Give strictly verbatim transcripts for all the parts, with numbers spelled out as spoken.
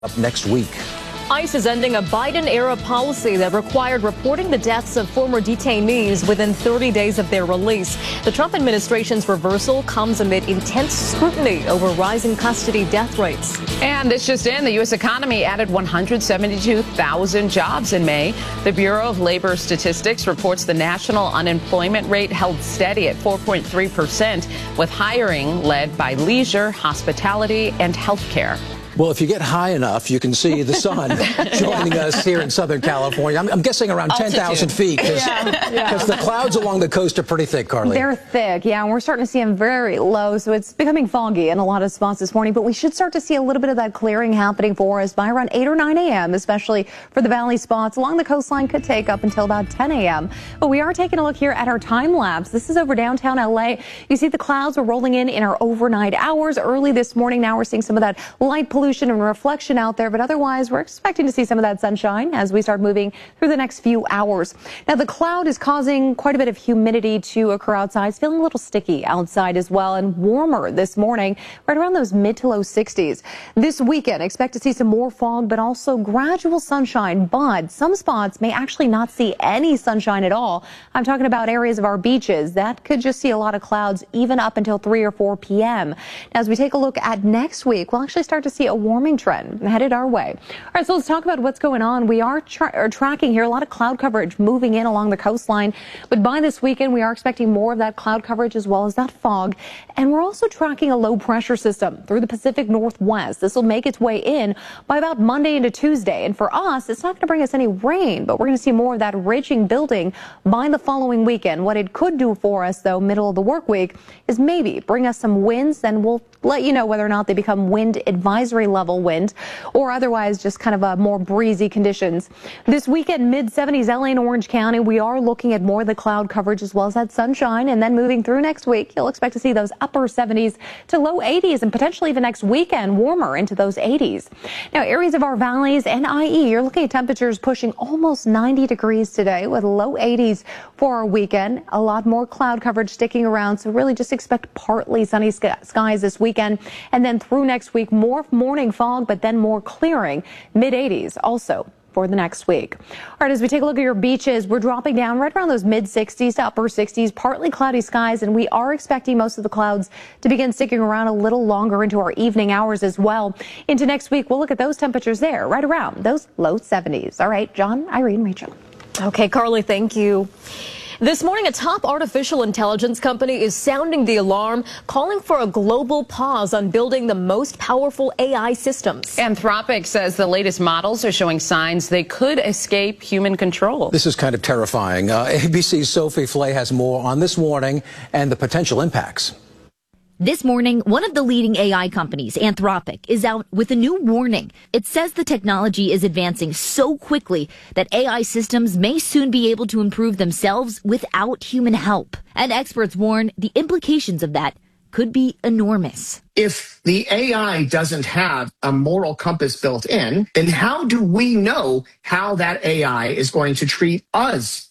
Up next week. ICE is ending a Biden-era policy that required reporting the deaths of former detainees within thirty days of their release. The Trump administration's reversal comes amid intense scrutiny over rising custody death rates. And this just in, the U S economy added one hundred seventy-two thousand jobs in May. The Bureau of Labor Statistics reports the national unemployment rate held steady at four point three percent, with hiring led by leisure, hospitality, and healthcare. Well, if you get high enough, you can see the sun joining yeah. us here in Southern California. I'm, I'm guessing around ten thousand feet because yeah. yeah. the clouds along the coast are pretty thick, Carly. They're thick, yeah, and we're starting to see them very low, so it's becoming foggy in a lot of spots this morning, but we should start to see a little bit of that clearing happening for us by around eight or nine a m, especially for the valley spots. Along the coastline could take up until about ten a m, but we are taking a look here at our time lapse. This is over downtown L A. You see the clouds are rolling in in our overnight hours early this morning. Now we're seeing some of that light pollution and reflection out there, but otherwise we're expecting to see some of that sunshine as we start moving through the next few hours. Now the cloud is causing quite a bit of humidity to occur outside. It's feeling a little sticky outside as well, and warmer this morning, right around those mid to low sixties. This weekend, expect to see some more fog, but also gradual sunshine, but some spots may actually not see any sunshine at all. I'm talking about areas of our beaches that could just see a lot of clouds even up until three or four p m Now, as we take a look at next week, we'll actually start to see a warming trend headed our way. All right, so let's talk about what's going on. We are, tra are tracking here a lot of cloud coverage moving in along the coastline, but by this weekend we are expecting more of that cloud coverage as well as that fog, and we're also tracking a low pressure system through the Pacific Northwest. This will make its way in by about Monday into Tuesday, and for us it's not going to bring us any rain, but we're going to see more of that ridging building by the following weekend. What it could do for us though, middle of the work week, is maybe bring us some winds, and we'll let you know whether or not they become wind advisory level wind or otherwise just kind of a more breezy conditions. This weekend, mid seventies, L A and Orange County, we are looking at more of the cloud coverage as well as that sunshine, and then moving through next week, you'll expect to see those upper seventies to low eighties, and potentially even next weekend warmer into those eighties. Now, areas of our valleys and I E, you're looking at temperatures pushing almost ninety degrees today with low eighties for our weekend. A lot more cloud coverage sticking around, so really just expect partly sunny skies this weekend, and then through next week, more morning fog, but then more clearing, mid eighties also for the next week. All right, as we take a look at your beaches, we're dropping down right around those mid sixties to upper sixties, partly cloudy skies, and we are expecting most of the clouds to begin sticking around a little longer into our evening hours as well. Into next week, we'll look at those temperatures there, right around those low seventies. All right, John, Irene, Rachel. Okay, Carly, thank you. This morning, a top artificial intelligence company is sounding the alarm, calling for a global pause on building the most powerful A I systems. Anthropic says the latest models are showing signs they could escape human control. This is kind of terrifying. Uh, A B C's Sophie Flay has more on this warning and the potential impacts. This morning, one of the leading A I companies, Anthropic, is out with a new warning. It says the technology is advancing so quickly that A I systems may soon be able to improve themselves without human help. And experts warn the implications of that could be enormous. If the A I doesn't have a moral compass built in, then how do we know how that A I is going to treat us?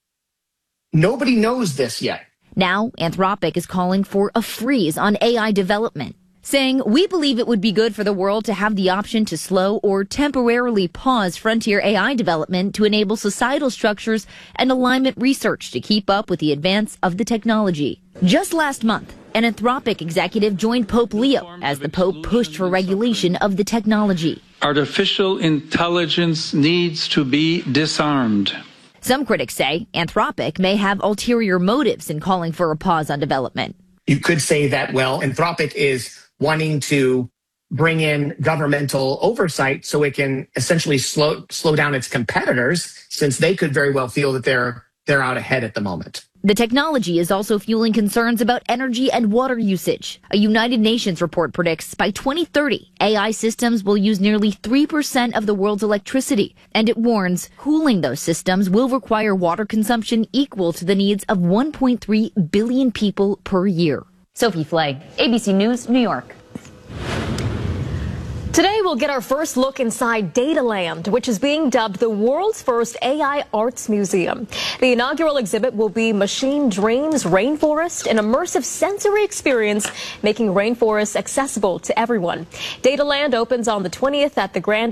Nobody knows this yet. Now, Anthropic is calling for a freeze on A I development, saying, "We believe it would be good for the world to have the option to slow or temporarily pause frontier A I development to enable societal structures and alignment research to keep up with the advance of the technology." Just last month, an Anthropic executive joined Pope Leo as the Pope pushed for regulation of the technology. Artificial intelligence needs to be disarmed. Some critics say Anthropic may have ulterior motives in calling for a pause on development. You could say that, well, Anthropic is wanting to bring in governmental oversight so it can essentially slow slow down its competitors, since they could very well feel that they're they're out ahead at the moment. The technology is also fueling concerns about energy and water usage. A United Nations report predicts by twenty thirty, A I systems will use nearly three percent of the world's electricity. And it warns cooling those systems will require water consumption equal to the needs of one point three billion people per year. Sophie Flay, A B C News, New York. Today, we'll get our first look inside Dataland, which is being dubbed the world's first A I arts museum. The inaugural exhibit will be Machine Dreams Rainforest, an immersive sensory experience making rainforests accessible to everyone. Dataland opens on the twentieth at the Grand